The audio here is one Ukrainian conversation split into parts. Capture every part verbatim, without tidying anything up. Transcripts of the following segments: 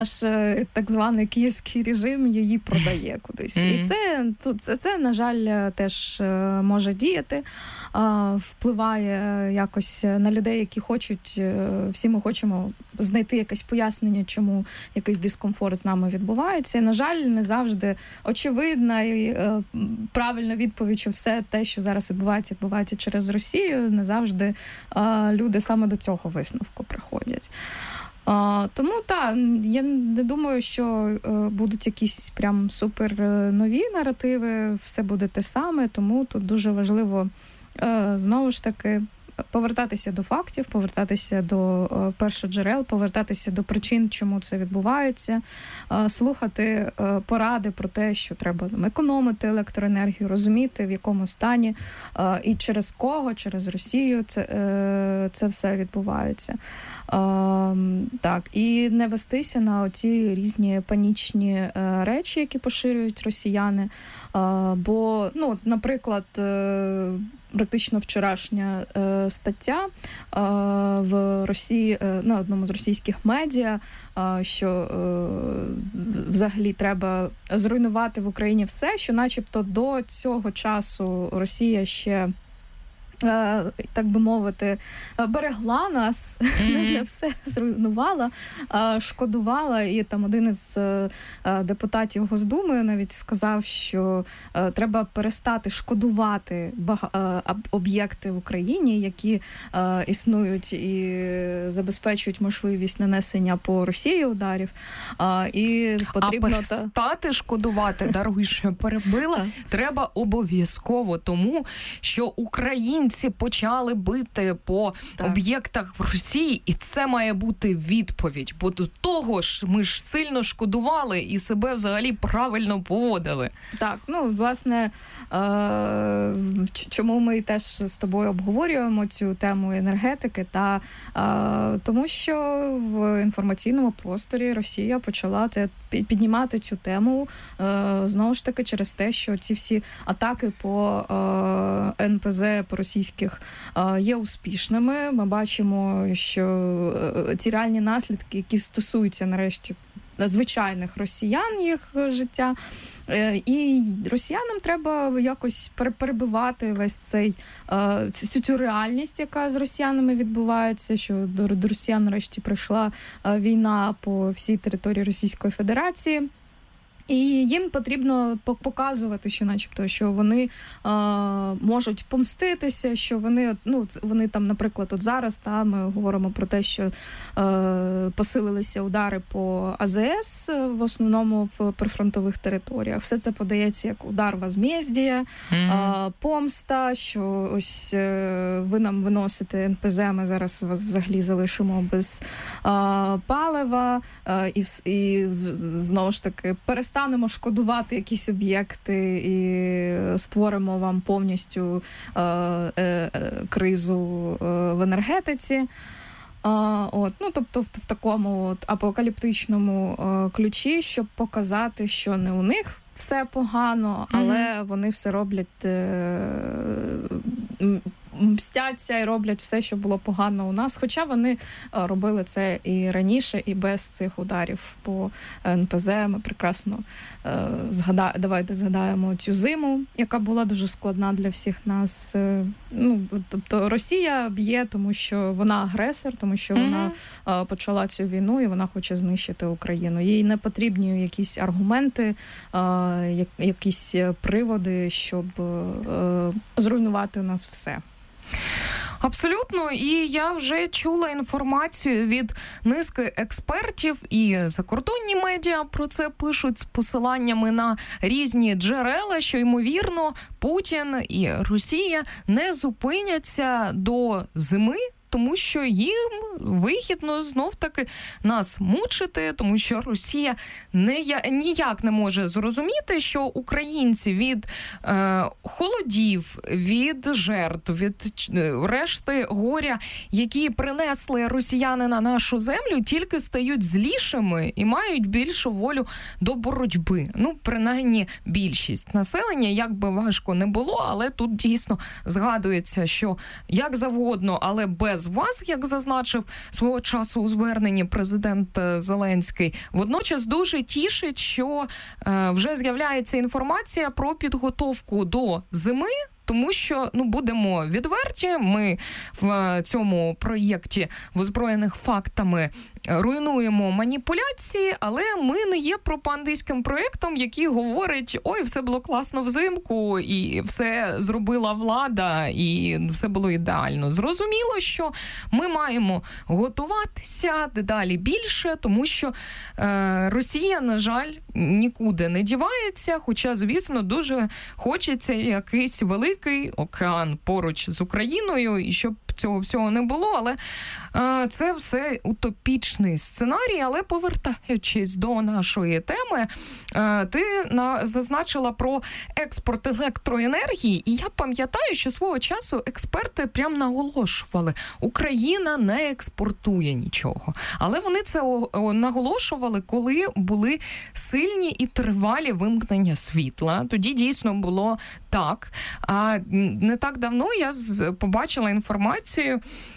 Наш так званий київський режим її продає кудись. Mm-hmm. І це, це, це, на жаль, теж може діяти, впливає якось на людей, які хочуть, всі ми хочемо знайти якесь пояснення, чому якийсь дискомфорт з нами відбувається. І, на жаль, не завжди очевидна і правильна відповідь, що все те, що зараз відбувається, відбувається через Росію, не завжди люди саме до цього висновку приходять. Uh, тому, так, я не думаю, що uh, будуть якісь прям супер нові наративи, все буде те саме, тому тут дуже важливо, uh, знову ж таки, повертатися до фактів, повертатися до uh, першоджерел, повертатися до причин, чому це відбувається, uh, слухати uh, поради про те, що треба там, економити електроенергію, розуміти, в якому стані uh, і через кого, через Росію це, uh, це все відбувається. Uh, так, і не вестися на оці різні панічні uh, речі, які поширюють росіяни, uh, бо, ну, наприклад, uh, практично вчорашня е, стаття е, в Росії, е, на одному з російських медіа, е, що е, взагалі треба зруйнувати в Україні все, що начебто до цього часу Росія ще, так би мовити, берегла нас, mm-hmm. не все зруйнувала, шкодувала. І там один із депутатів Госдуми навіть сказав, що треба перестати шкодувати об'єкти в Україні, які існують і забезпечують можливість нанесення по Росії ударів. І потрібно а перестати та... шкодувати, даруй, що перебила, треба обов'язково, тому що українці почали бити по так. об'єктах в Росії, і це має бути відповідь. Бо до того ж, ми ж сильно шкодували і себе взагалі правильно поводили. Так, ну, власне, е- чому ми теж з тобою обговорюємо цю тему енергетики, та е- тому що в інформаційному просторі Росія почала те, піднімати цю тему, е- знову ж таки, через те, що ці всі атаки по е- ен пе зет, по російських є успішними. Ми бачимо, що ці реальні наслідки, які стосуються нарешті звичайних росіян, їх життя, і росіянам треба якось перебивати весь цей цю, цю реальність, яка з росіянами відбувається, що до, до росіян нарешті прийшла війна по всій території Російської Федерації. І їм потрібно показувати, що начебто, що вони е, можуть помститися, що вони, ну, вони там, наприклад, от зараз, та, ми говоримо про те, що е, посилилися удари по а зе ес, в основному в прифронтових територіях. Все це подається як удар возмездія, mm-hmm. е, помста, що ось е, ви нам виносите ен пе зет, ми зараз вас взагалі залишимо без е, палива, е, і, і знову ж таки перестанемо Станемо шкодувати якісь об'єкти і створимо вам повністю е, е, кризу е, в енергетиці. Е, от, ну, тобто в, в такому от апокаліптичному е, ключі, щоб показати, що не у них все погано, але mm-hmm. вони все роблять, е, мстяться і роблять все, що було погано у нас. Хоча вони робили це і раніше, і без цих ударів по ен пе зет. Ми прекрасно е, згада... давайте згадаємо цю зиму, яка була дуже складна для всіх нас. Е, ну, тобто Росія б'є, тому що вона агресор, тому що mm-hmm. вона е, почала цю війну і вона хоче знищити Україну. Їй не потрібні якісь аргументи, е, якісь приводи, щоб е, зруйнувати у нас все. Абсолютно, і я вже чула інформацію від низки експертів, і закордонні медіа про це пишуть з посиланнями на різні джерела, що, ймовірно, Путін і Росія не зупиняться до зими, тому що їм вигідно знов-таки нас мучити, тому що Росія не, ніяк не може зрозуміти, що українці від е, холодів, від жертв, від е, решти горя, які принесли росіяни на нашу землю, тільки стають злішими і мають більшу волю до боротьби. Ну, принаймні, більшість населення, як би важко не було, але тут дійсно згадується, що як завгодно, але без без вас, як зазначив свого часу у зверненні президент Зеленський. Водночас дуже тішить, що е, вже з'являється інформація про підготовку до зими, тому що, ну, будемо відверті, ми в цьому проєкті в «Озброєних фактами» руйнуємо маніпуляції, але ми не є пропагандистським проєктом, який говорить, ой, все було класно взимку, і все зробила влада, і все було ідеально. Зрозуміло, що ми маємо готуватися дедалі більше, тому що е, Росія, на жаль, нікуди не дівається, хоча, звісно, дуже хочеться якийсь великий океан поруч з Україною, і щоб цього всього не було, але е, це все утопічний сценарій. Але повертаючись до нашої теми, е, ти на, зазначила про експорт електроенергії, і я пам'ятаю, що свого часу експерти прям наголошували, Україна не експортує нічого. Але вони це о, о, наголошували, коли були сильні і тривалі вимкнення світла. Тоді дійсно було так. А не так давно я з, побачила інформацію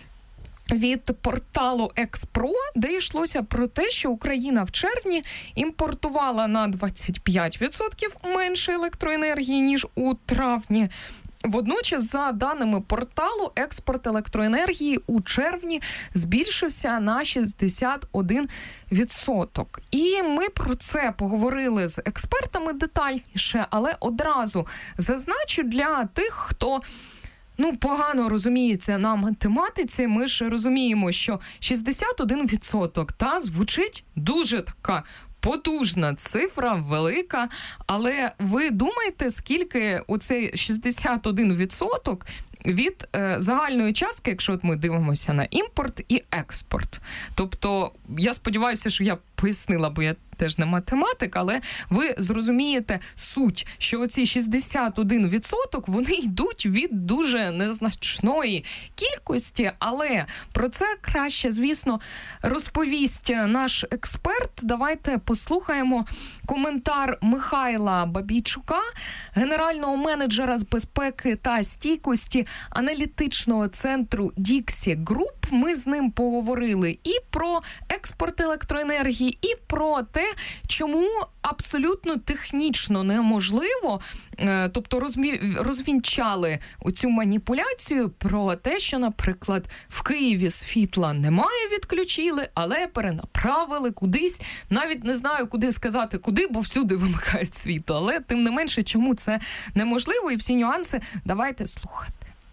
від порталу Експро, де йшлося про те, що Україна в червні імпортувала на двадцять п'ять відсотків менше електроенергії, ніж у травні. Водночас, за даними порталу, експорт електроенергії у червні збільшився на шістдесят один відсоток. І ми про це поговорили з експертами детальніше, але одразу зазначу для тих, хто ну, погано розуміється на математиці, ми ж розуміємо, що шістдесят один відсоток, та, звучить дуже така потужна цифра, велика, але ви думаєте, скільки оцей шістдесят один відсоток від е, загальної частки, якщо от ми дивимося на імпорт і експорт? Тобто, я сподіваюся, що я пояснила, бо я теж не математик, але ви зрозумієте суть, що оці шістдесят один відсоток, вони йдуть від дуже незначної кількості, але про це краще, звісно, розповість наш експерт. Давайте послухаємо коментар Михайла Бабійчука, генерального менеджера з безпеки та стійкості аналітичного центру Діксі Груп. Ми з ним поговорили і про експорт електроенергії, і про те, чому абсолютно технічно неможливо, тобто розвінчали оцю маніпуляцію про те, що, наприклад, в Києві світла немає, відключили, але перенаправили кудись. Навіть не знаю, куди сказати, куди, бо всюди вимикають світло. Але, тим не менше, чому це неможливо, і всі нюанси давайте слухати.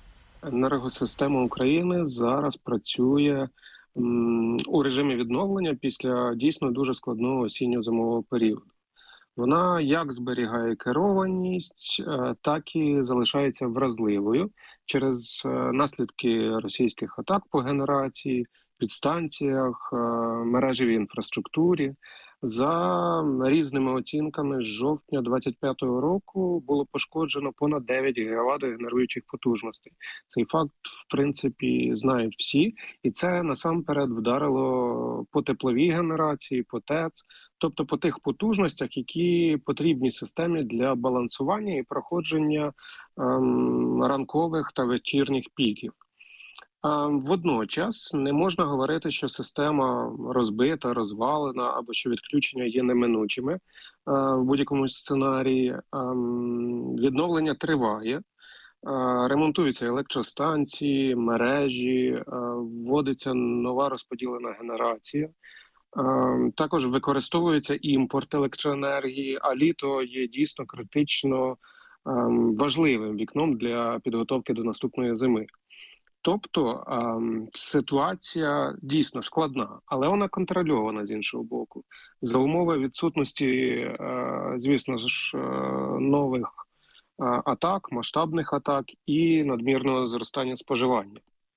Енергосистема України зараз працює м, у режимі відновлення після дійсно дуже складного осінньо-зимового періоду. Вона як зберігає керованість, так і залишається вразливою через наслідки російських атак по генерації, підстанціях, мережевій інфраструктурі. За різними оцінками, з жовтня двадцять п'ятого року було пошкоджено понад дев'ять гігават генеруючих потужностей. Цей факт, в принципі, знають всі. І це насамперед вдарило по тепловій генерації, по ТЕЦ, тобто по тих потужностях, які потрібні системі для балансування і проходження ем, ранкових та вечірніх піків. Водночас не можна говорити, що система розбита, розвалена або що відключення є неминучими в будь-якому сценарії. Відновлення триває, ремонтуються електростанції, мережі, вводиться нова розподілена генерація. Також використовується імпорт електроенергії, а літо є дійсно критично важливим вікном для підготовки до наступної зими. Тобто ем, ситуація дійсно складна, але вона контрольована з іншого боку. За умови відсутності, е, звісно ж, е, нових е, атак, масштабних атак і надмірного зростання споживання.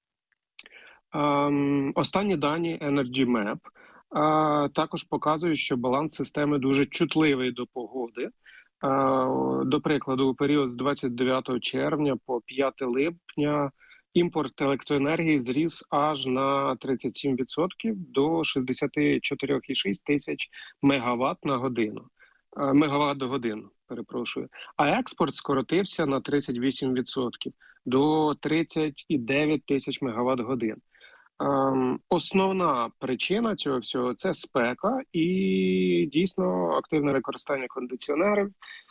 Ем, останні дані Energy Map е, також показують, що баланс системи дуже чутливий до погоди. Е, до прикладу, у період з двадцять дев'ятого червня по п'яте липня імпорт електроенергії зріс аж на тридцять сім відсотків до шістдесят чотири цілих шість тисяч мегаватт на годину. Мегаватт до годину, перепрошую. А експорт скоротився на тридцять вісім відсотків до тридцять дев'ять тисяч мегаватт годин. Основна причина цього всього – це спека і дійсно активне використання кондиціонерів,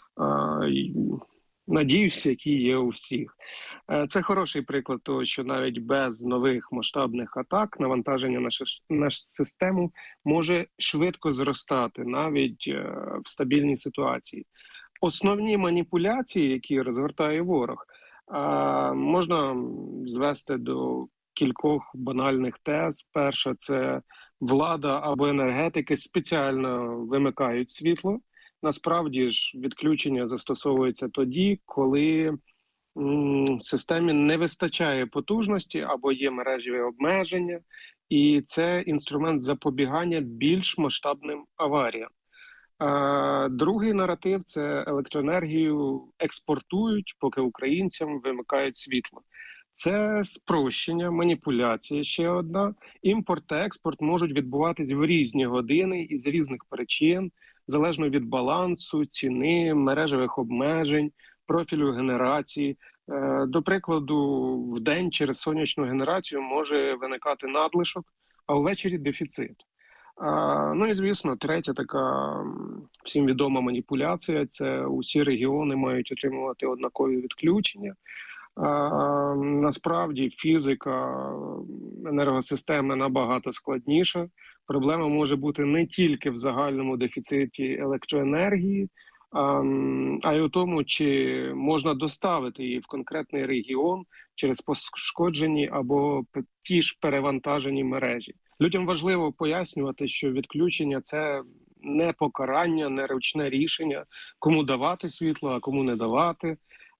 надіюсь, які є у всіх. Це хороший приклад того, що навіть без нових масштабних атак навантаження на нашу систему може швидко зростати навіть в стабільній ситуації. Основні маніпуляції, які розгортає ворог, можна звести до кількох банальних тез. Перша – це влада або енергетики спеціально вимикають світло. Насправді ж відключення застосовується тоді, коли м, системі не вистачає потужності або є мережеві обмеження, і це інструмент запобігання більш масштабним аваріям. А, другий наратив – це електроенергію експортують, поки українцям вимикають світло. Це спрощення, маніпуляція ще одна. Імпорт та експорт можуть відбуватись в різні години і з різних причин, залежно від балансу, ціни, мережевих обмежень, профілю генерації. До прикладу, в день через сонячну генерацію може виникати надлишок, а ввечері дефіцит. Ну і, звісно, третя така всім відома маніпуляція – це усі регіони мають отримувати однакові відключення. А, насправді фізика енергосистеми набагато складніша. Проблема може бути не тільки в загальному дефіциті електроенергії, а, а й у тому, чи можна доставити її в конкретний регіон через пошкоджені або ті ж перевантажені мережі. Людям важливо пояснювати, що відключення – це не покарання, не ручне рішення, кому давати світло, а кому не давати.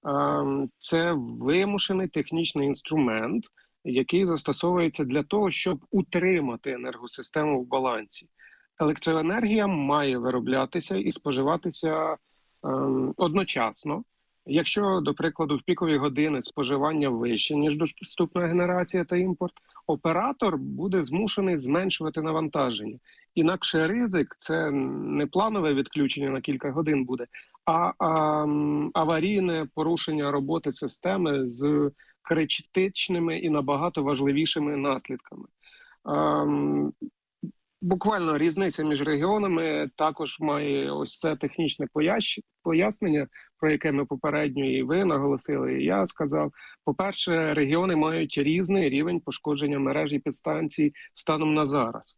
Це вимушений технічний інструмент, який застосовується для того, щоб утримати енергосистему в балансі. Електроенергія має вироблятися і споживатися ем, одночасно. Якщо, до прикладу, в пікові години споживання вище, ніж доступна генерація та імпорт, оператор буде змушений зменшувати навантаження. Інакше ризик – це не планове відключення на кілька годин буде, а, а аварійне порушення роботи системи з критичними і набагато важливішими наслідками. А, буквально різниця між регіонами також має ось це технічне пояснення, про яке ми попередньо і ви наголосили, і я сказав. По-перше, регіони мають різний рівень пошкодження мережі підстанцій станом на зараз.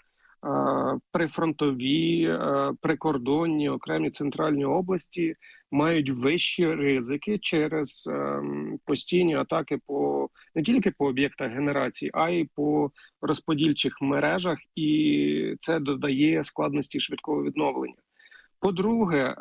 Прифронтові, прикордонні, окремі центральні області мають вищі ризики через постійні атаки по не тільки по об'єктах генерації, а й по розподільчих мережах, і це додає складності швидкого відновлення. По-друге,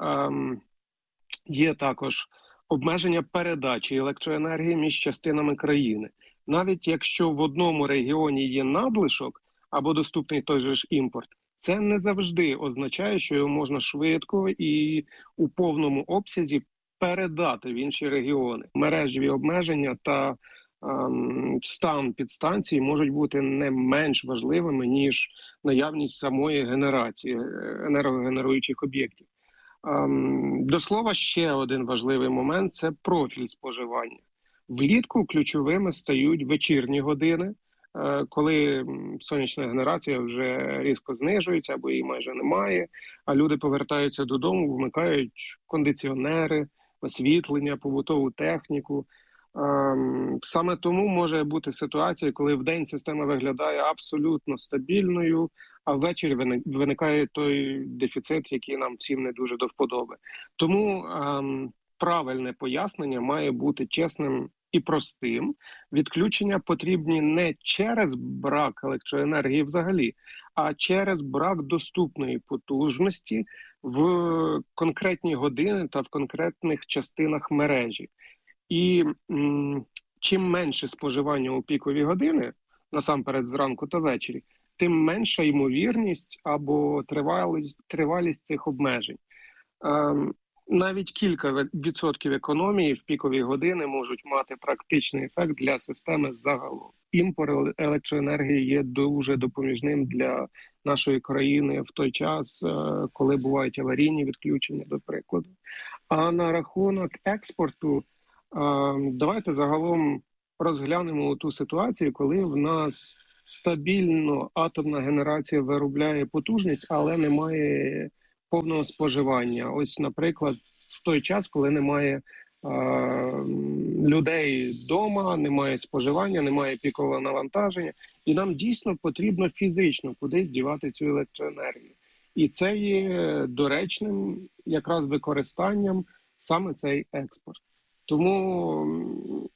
є також обмеження передачі електроенергії між частинами країни. Навіть якщо в одному регіоні є надлишок, або доступний той же ж імпорт, це не завжди означає, що його можна швидко і у повному обсязі передати в інші регіони. Мережеві обмеження та ем, стан підстанції можуть бути не менш важливими, ніж наявність самої генерації енергогенеруючих об'єктів. Ем, до слова, ще один важливий момент – це профіль споживання. Влітку ключовими стають вечірні години, коли сонячна генерація вже різко знижується або її майже немає, а люди повертаються додому, вмикають кондиціонери, освітлення, побутову техніку. Саме тому може бути ситуація, коли вдень система виглядає абсолютно стабільною, а ввечері виникає той дефіцит, який нам всім не дуже до вподоби. Тому правильне пояснення має бути чесним і простим. Відключення потрібні не через брак електроенергії взагалі, а через брак доступної потужності в конкретні години та в конкретних частинах мережі. І м, чим менше споживання у пікові години, насамперед зранку та ввечері, тим менша ймовірність або тривалість, тривалість цих обмежень. Ем, Навіть кілька відсотків економії в пікові години можуть мати практичний ефект для системи загалом. Імпорт електроенергії є дуже допоміжним для нашої країни в той час, коли бувають аварійні відключення, до прикладу. А на рахунок експорту, давайте загалом розглянемо ту ситуацію, коли в нас стабільно атомна генерація виробляє потужність, але немає повного споживання. Ось, наприклад, в той час, коли немає е, людей вдома, немає споживання, немає пікового навантаження, і нам дійсно потрібно фізично кудись дівати цю електроенергію. І це є доречним якраз використанням саме цей експорт. Тому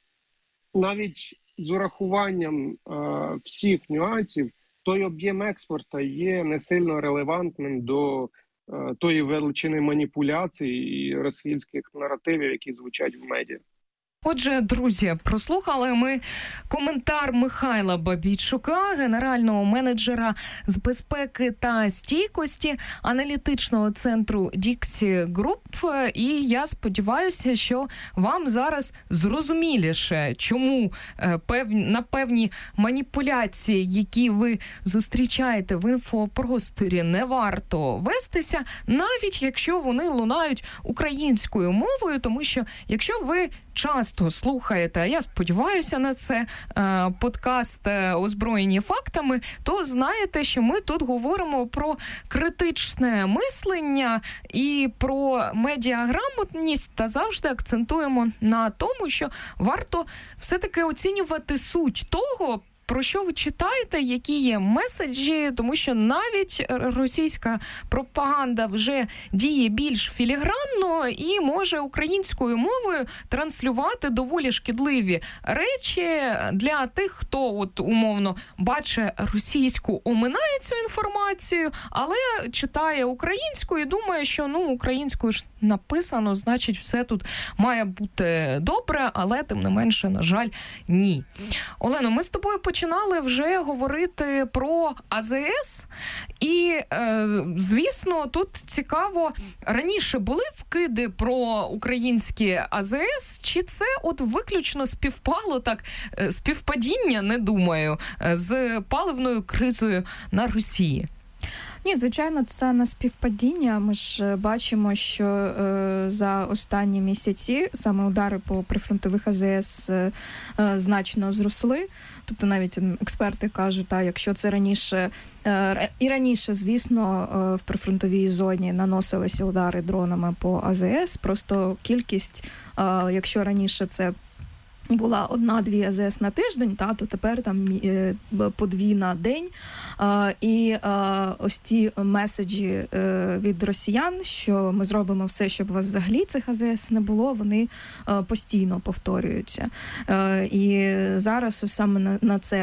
навіть з урахуванням е, всіх нюансів, той об'єм експорту є не сильно релевантним до е, тої величини маніпуляцій і російських наративів, які звучать в медіа. Отже, друзі, прослухали ми коментар Михайла Бабійчука, генерального менеджера з безпеки та стійкості аналітичного центру Dixie Group. І я сподіваюся, що вам зараз зрозуміліше, чому певні, на певні маніпуляції, які ви зустрічаєте в інфопросторі, не варто вестися, навіть якщо вони лунають українською мовою, тому що якщо ви часто слухаєте, а я сподіваюся на це, подкаст «Озброєні фактами», то знаєте, що ми тут говоримо про критичне мислення і про медіаграмотність, та завжди акцентуємо на тому, що варто все-таки оцінювати суть того, про що ви читаєте, які є меседжі, тому що навіть російська пропаганда вже діє більш філігранно і може українською мовою транслювати доволі шкідливі речі для тих, хто от умовно бачить російську, оминає цю інформацію, але читає українську і думає, що ну українською ж написано, значить все тут має бути добре, але тим не менше, на жаль, ні. Олено, ми з тобою почали Починали вже говорити про АЗС, і, е, звісно, тут цікаво, раніше були вкиди про українські АЗС, чи це от виключно співпало так, співпадіння, не думаю, з паливною кризою на Росії? Ні, звичайно, це не співпадіння. Ми ж бачимо, що е, за останні місяці саме удари по прифронтових АЗС е, е, значно зросли. Тобто навіть експерти кажуть, та, якщо це раніше, е, і раніше, звісно, е, в прифронтовій зоні наносилися удари дронами по АЗС, просто кількість, е, якщо раніше це була одна-дві АЗС на тиждень, та, то тепер там е, по дві на день. Е, і е, ось ті меседжі е, від росіян, що ми зробимо все, щоб у вас взагалі цих АЗС не було, вони е, постійно повторюються. Е, і зараз ось саме на, на це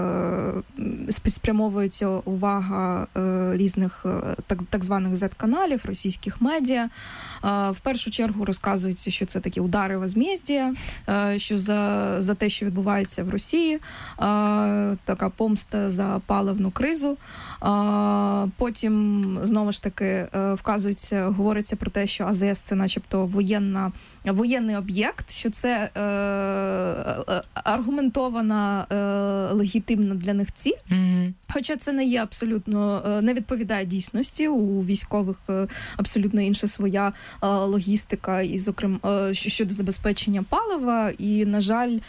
е, спрямовується увага е, різних так, так званих зет-каналів, російських медіа. Е, в першу чергу розказується, що це такі удари возмездія, е, що За, за те, що відбувається в Росії, а, така помста за паливну кризу. А, потім, знову ж таки, вказується, говориться про те, що АЗС – це начебто воєнна, воєнний об'єкт, що це е, е, аргументована, е, легітимна для них ціль. Mm-hmm. Хоча це не є абсолютно, не відповідає дійсності. У військових абсолютно інша своя логістика, і, зокрема, щодо забезпечення палива. І, на жаль,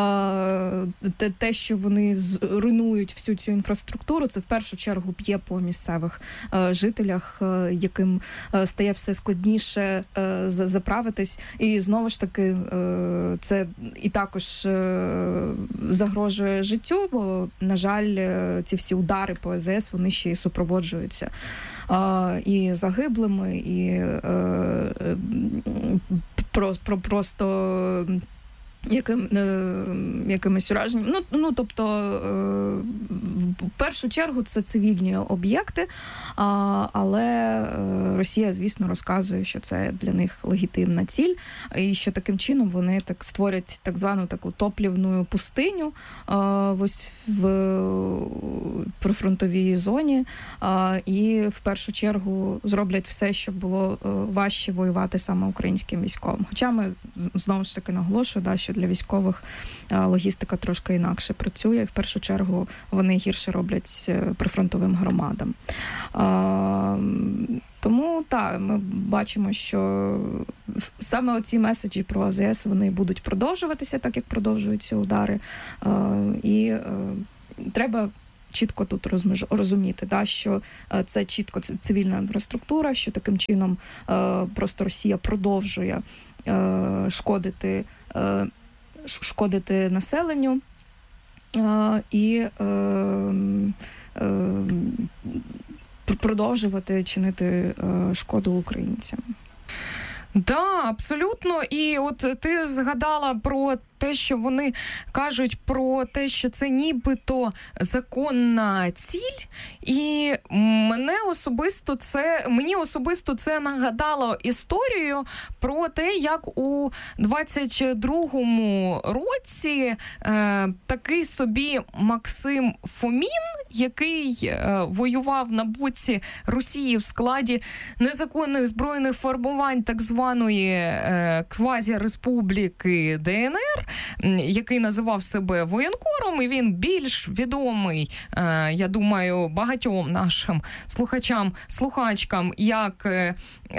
те, що вони руйнують всю цю інфраструктуру, це в першу чергу б'є по місцевих жителях, яким стає все складніше заправитись. І, знову ж таки, це і також загрожує життю, бо, на жаль, ці всі удари по АЗС, вони ще й супроводжуються і загиблими, і про, про, просто яким, якимись ураженням. Ну, ну, тобто, в першу чергу це цивільні об'єкти, але Росія, звісно, розказує, що це для них легітимна ціль, і що таким чином вони так створять так звану таку топлівну пустиню ось в прифронтовій зоні, і в першу чергу зроблять все, щоб було важче воювати саме українським військовим. Хоча ми, знову ж таки, наголошую, да, що для військових логістика трошки інакше працює. В першу чергу вони гірше роблять прифронтовим громадам. Тому, так, ми бачимо, що саме оці меседжі про АЗС, вони будуть продовжуватися, так як продовжуються удари. І треба чітко тут розмеж... розуміти, да, що це чітко це цивільна інфраструктура, що таким чином е, просто Росія продовжує е, шкодити, е, шкодити населенню е, і е, е, продовжувати чинити е, шкоду українцям. Да, абсолютно. І от ти згадала про те, що вони кажуть про те, що це нібито законна ціль, і мене особисто це, мені особисто це нагадало історію про те, як у двадцять другому році е, такий собі Максим Фомін, який е, воював на боці Росії в складі незаконних збройних формувань так званої е, квазі-республіки ДНР, який називав себе воєнкором, і він більш відомий, е, я думаю, багатьом нашим слухачам, слухачкам, як е,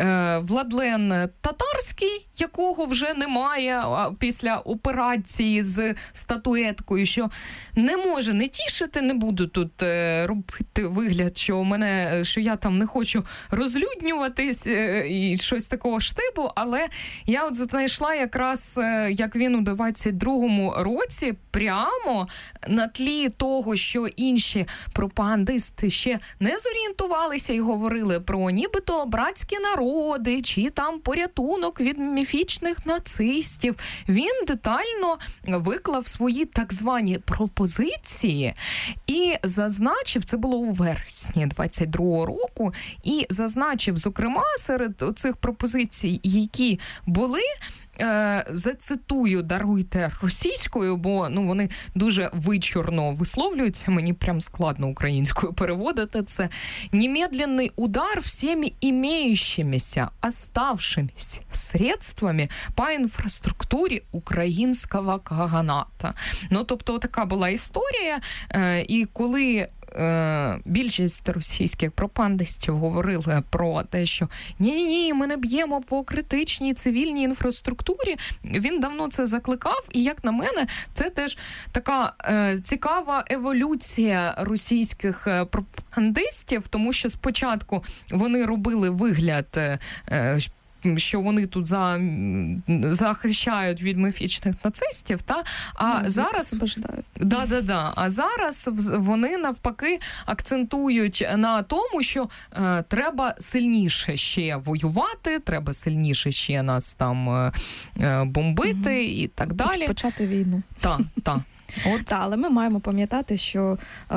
Владлен Татарський, якого вже немає після операції з статуеткою, що не може не тішити, не буду тут е, робити вигляд, що мене, що я там не хочу розлюднюватись е, і щось такого штибу, але я от знайшла якраз, е, як він у двадцять другому році прямо на тлі того, що інші пропагандисти ще не зорієнтувалися і говорили про нібито братські народи, чи там порятунок від міфічних нацистів. Він детально виклав свої так звані пропозиції і зазначив, це було у вересні двадцять другого року, і зазначив, зокрема, серед цих пропозицій, які були, Е, зацитую, даруйте російською, бо ну вони дуже вичурно висловлюються, мені прям складно українською переводити це. Немедленный удар всеми имеющимися, оставшимися средствами по інфраструктурі українського каганата. Ну, тобто, така була історія, е, і коли більшість російських пропагандистів говорили про те, що ні-ні-ні, ми не б'ємо по критичній цивільній інфраструктурі, він давно це закликав, і, як на мене, це теж така е, цікава еволюція російських пропагандистів, тому що спочатку вони робили вигляд, е, що вони тут за, захищають від міфічних нацистів, та? А ну, зараз да, да, да. А зараз вони навпаки акцентують на тому, що е, треба сильніше ще воювати, треба сильніше ще нас там е, бомбити угу. і так далі. Почати війну. Так, так. От. Та, але ми маємо пам'ятати, що е,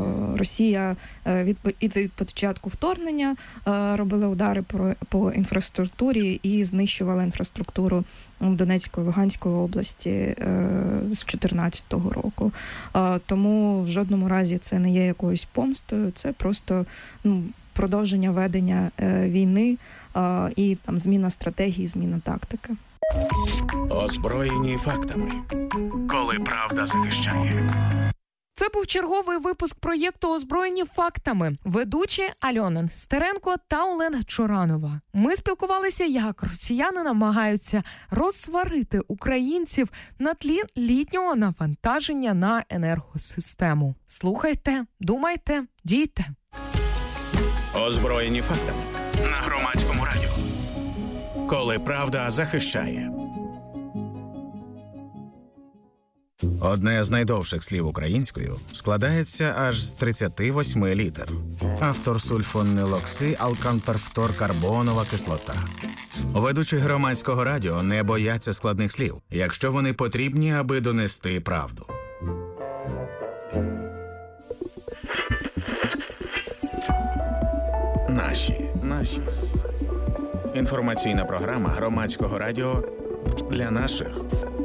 Росія е, від, від початку вторгнення е, робила удари по, по інфраструктурі і знищувала інфраструктуру Донецької, Луганської області е, з чотирнадцятого року. Е, тому в жодному разі це не є якоюсь помстою, це просто ну, продовження ведення е, війни е, і там зміна стратегії, зміна тактики. Озброєні фактами. Коли правда захищає. Це був черговий випуск проєкту «Озброєні фактами». Ведучі Альона Нестеренко та Олена Чоранова. Ми спілкувалися, як росіяни намагаються розсварити українців на тлі літнього навантаження на енергосистему. Слухайте, думайте, дійте. «Озброєні фактами» на Громадському радіо. Коли правда захищає. Одне з найдовших слів українською складається аж з тридцяти восьми літер. Автор сульфонилокси, алканперфторкарбонова кислота. Ведучі Громадського радіо не бояться складних слів, якщо вони потрібні, аби донести правду. Наші. Наші. Інформаційна програма Громадського радіо для наших.